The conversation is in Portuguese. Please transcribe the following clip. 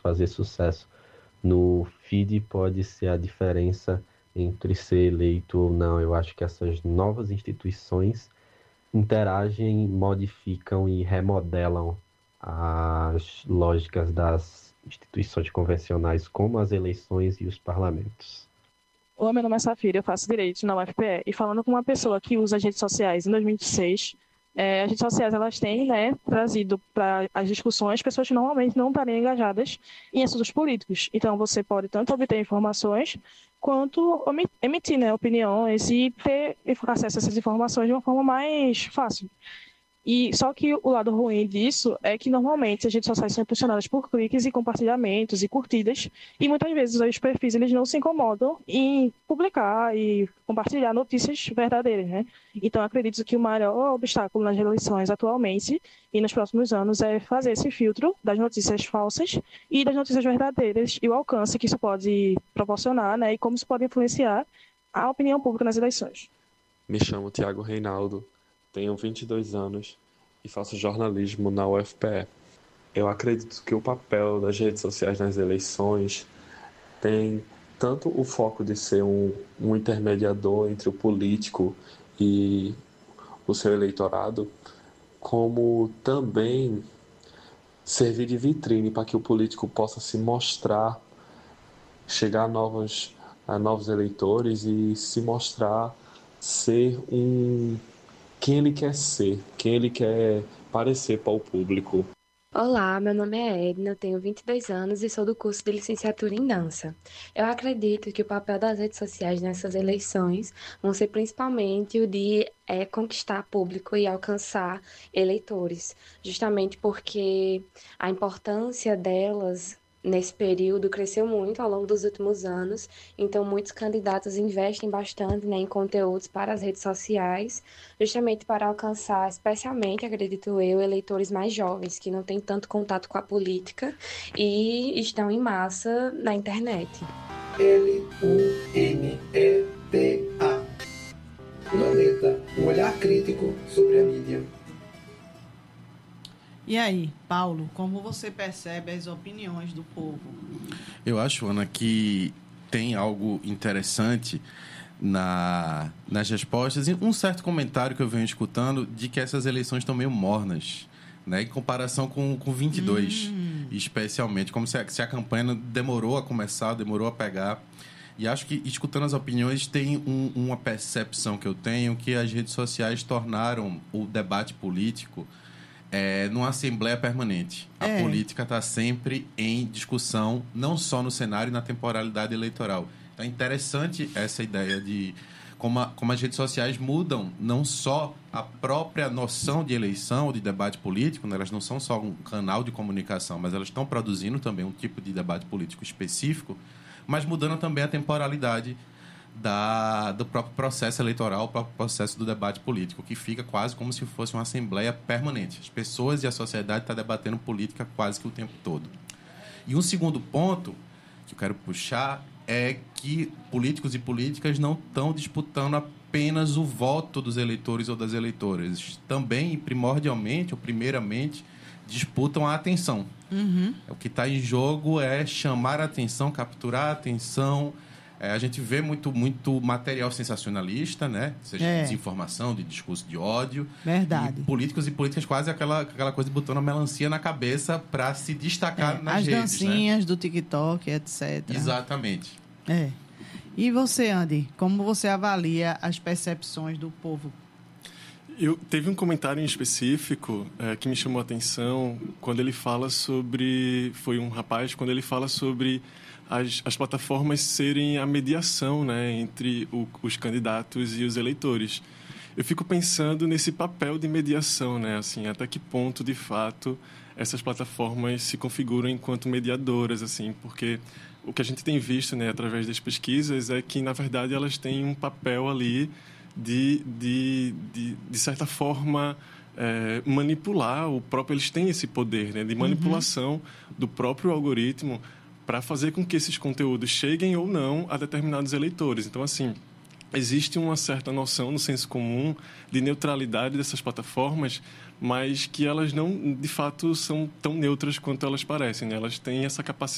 fazer sucesso no feed pode ser a diferença entre ser eleito ou não. Eu acho que essas novas instituições interagem, modificam e remodelam as lógicas das instituições convencionais, como as eleições e os parlamentos. Oi, meu nome é Safira, eu faço Direito na UFPE. E falando com uma pessoa que usa as redes sociais em 2026, as redes sociais elas têm, né, trazido para as discussões pessoas que normalmente não estariam engajadas em assuntos políticos. Então, você pode tanto obter informações quanto emitir, né, opiniões e ter acesso a essas informações de uma forma mais fácil. E só que o lado ruim disso é que normalmente as redes sociais são impulsionadas por cliques e compartilhamentos e curtidas, e muitas vezes os perfis eles não se incomodam em publicar e compartilhar notícias verdadeiras, né? Então acredito que o maior obstáculo nas eleições atualmente e nos próximos anos é fazer esse filtro das notícias falsas e das notícias verdadeiras e o alcance que isso pode proporcionar, né? E como isso pode influenciar a opinião pública nas eleições. Me chamo Tiago Reinaldo, tenho 22 anos e faço jornalismo na UFPE. Eu acredito que o papel das redes sociais nas eleições tem tanto o foco de ser um intermediador entre o político e o seu eleitorado, como também servir de vitrine para que o político possa se mostrar, chegar a novos eleitores e se mostrar ser quem ele quer ser, quem ele quer parecer para o público. Olá, meu nome é Edna, eu tenho 22 anos e sou do curso de licenciatura em dança. Eu acredito que o papel das redes sociais nessas eleições vão ser principalmente o de conquistar público e alcançar eleitores, justamente porque a importância delas nesse período cresceu muito ao longo dos últimos anos, então muitos candidatos investem bastante, né, em conteúdos para as redes sociais, justamente para alcançar, especialmente, acredito eu, eleitores mais jovens, que não têm tanto contato com a política e estão em massa na internet. LUNETA. Luneta, um olhar crítico sobre a mídia. E aí, Paulo, como você percebe as opiniões do povo? Eu acho, Ana, que tem algo interessante nas respostas e um certo comentário que eu venho escutando de que essas eleições estão meio mornas, né, em comparação com 22, especialmente, como se a campanha demorou a começar, demorou a pegar. E acho que, escutando as opiniões, tem uma percepção que eu tenho que as redes sociais tornaram o debate político numa assembleia permanente. A política está sempre em discussão, não só no cenário e na temporalidade eleitoral. Então é interessante essa ideia de como as redes sociais mudam não só a própria noção de eleição ou de debate político, né? Elas não são só um canal de comunicação, mas elas estão produzindo também um tipo de debate político específico, mas mudando também a temporalidade do próprio processo eleitoral, o próprio processo do debate político, que fica quase como se fosse uma assembleia permanente. As pessoas e a sociedade estão debatendo política quase que o tempo todo. E um segundo ponto que eu quero puxar é que políticos e políticas não estão disputando apenas o voto dos eleitores ou das eleitoras. Também, primordialmente ou primeiramente, disputam a atenção. O que está em jogo é chamar a atenção, capturar a atenção. A gente vê muito material sensacionalista, né? Seja de desinformação, de discurso de ódio. Verdade. E políticos e políticas quase aquela coisa de botando a melancia na cabeça para se destacar nas redes. As dancinhas, né, do TikTok, etc. Exatamente. E você, Andy, como você avalia as percepções do povo? Teve um comentário em específico que me chamou a atenção quando ele fala sobre... Foi um rapaz, quando ele fala sobre as plataformas serem a mediação, né, entre os candidatos e os eleitores. Eu fico pensando nesse papel de mediação, né, assim, até que ponto, de fato, essas plataformas se configuram enquanto mediadoras, assim, porque o que a gente tem visto, né, através das pesquisas é que, na verdade, elas têm um papel ali de certa forma, manipular eles têm esse poder, né, de manipulação do próprio algoritmo para fazer com que esses conteúdos cheguem ou não a determinados eleitores. Então, assim, existe uma certa noção no senso comum de neutralidade dessas plataformas, mas que elas não, de fato, são tão neutras quanto elas parecem, né? Elas têm essa capacidade